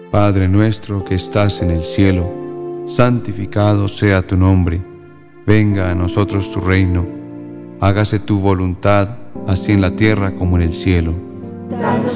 Padre nuestro que estás en el cielo, santificado sea tu nombre. Venga a nosotros tu reino. Hágase tu voluntad, así en la tierra como en el cielo. Danos